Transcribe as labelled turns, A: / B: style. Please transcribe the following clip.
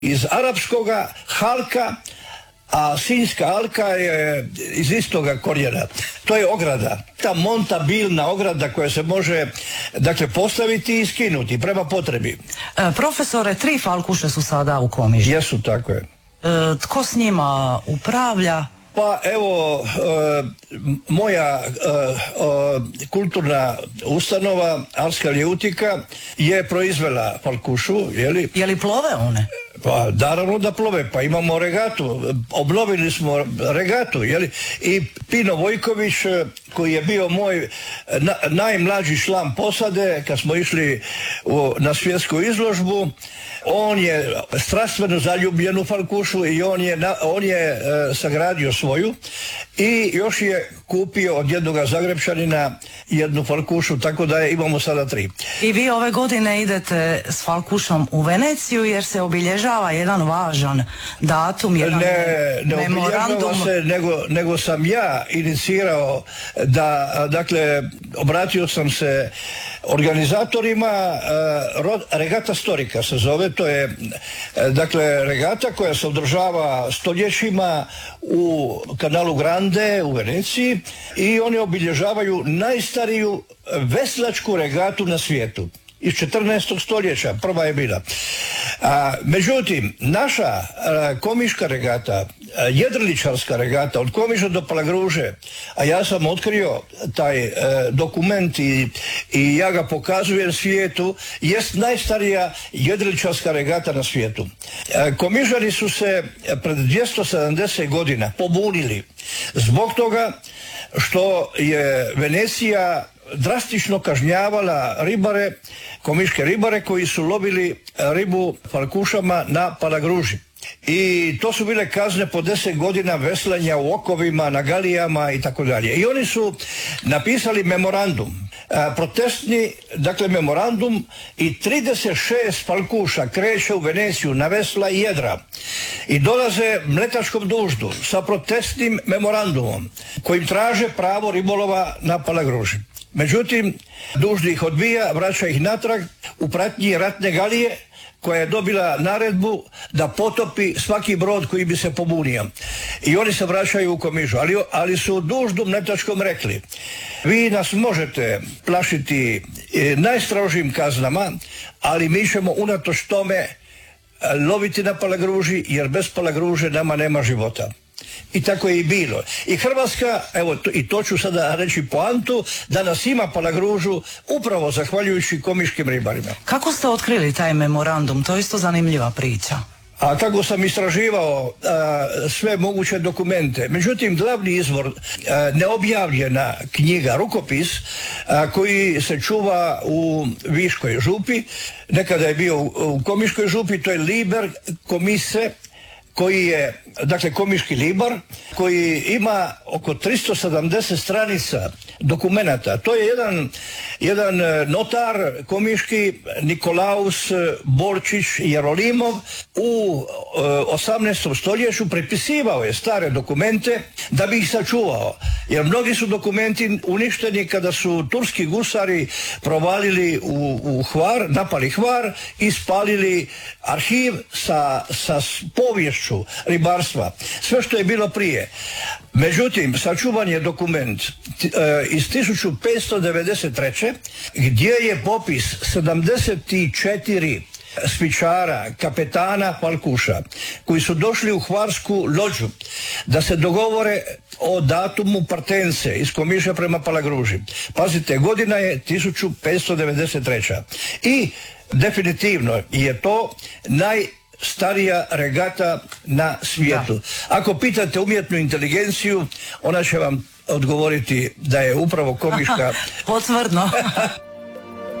A: iz arapskoga halka, a sinjska alka je iz istoga korijena. To je ograda. Ta montabilna ograda koja se može, dakle, postaviti i skinuti prema potrebi.
B: Profesore, 3 falkuše su sada u Komiži.
A: Jesu, tako je.
B: Tko s njima upravlja?
A: Pa evo, moja kulturna ustanova Arska Ljeutika je proizvela falkušu, jeli?
B: Je li plove one?
A: Pa naravno da plove, pa imamo regatu, obnovili smo regatu, jeli? I Pino Vojković, koji je bio moj najmlađi član posade, kad smo išli na svjetsku izložbu, on je strastveno zaljubljen u falkušu i on je sagradio svoju i još je kupio od jednoga Zagrebčanina jednu falkušu, tako da imamo sada 3.
B: I vi ove godine idete s falkušom u Veneciju jer se obilježava jedan važan datum, jedan memorandum.
A: Obilježava se, nego sam ja inicirao da, dakle, obratio sam se organizatorima, regata Storika se zove, to je, dakle, regata koja se održava stoljećima u kanalu Grande u Veneciji i oni obilježavaju najstariju veslačku regatu na svijetu. Iz 14. stoljeća, prva je bila. Međutim, naša komiška regata, jedriličarska regata od Komiža do Palagruže, a ja sam otkrio taj dokument i ja ga pokazujem svijetu, jest najstarija jedriličarska regata na svijetu. Komižani su se pred 270 godina pobunili zbog toga što je Venecija drastično kažnjavala ribare, komiške ribare koji su lovili ribu falkušama na Palagruži. I to su bile kazne po 10 godina veslanja u okovima, na galijama i tako dalje. I oni su napisali memorandum, protestni, dakle, memorandum, i 36 falkuša kreće u Veneciju na vesla i jedra i dolaze Mletačkom Duždu sa protestnim memorandumom kojim traže pravo ribolova na Palagruži. Međutim, Duždi ih odbija, vraća ih natrag u pratnji ratne galije koja je dobila naredbu da potopi svaki brod koji bi se pobunio. I oni se vraćaju u Komižu. Ali su Duždu Mletačkom rekli: vi nas možete plašiti najstrožim kaznama, ali mi ćemo unatoč tome loviti na Palagruži, jer bez Palagruže nama nema života. I tako je i bilo. I Hrvatska, evo, i to ću sada reći poantu, danas ima Palagružu upravo zahvaljujući komiškim ribarima.
B: Kako ste otkrili taj memorandum? To je isto zanimljiva priča.
A: A tako sam istraživao sve moguće dokumente. Međutim, glavni izvor, neobjavljena knjiga, rukopis, koji se čuva u Viškoj župi, nekada je bio u Komiškoj župi, to je Liber Komise, koji je, dakle, komiški libar, koji ima oko 370 stranica dokumenata. To je jedan notar komiški, Nikolaus Borčić Jerolimov, u 18. stoljeću prepisivao je stare dokumente da bi ih sačuvao. Jer mnogi su dokumenti uništeni kada su turski gusari provalili u Hvar, napali Hvar i spalili arhiv sa poviješću ribarstva. Sve što je bilo prije. Međutim, sačuvan je dokument iz 1593. gdje je popis 74 svičara, kapetana falkuša, koji su došli u hvarsku lođu da se dogovore o datumu partence iz Komiža prema Palagruži. Pazite, godina je 1593. I definitivno je to najstarija regata na svijetu. Da. Ako pitate umjetnu inteligenciju, ona će vam odgovoriti da je upravo komiška.
B: Potvrdno.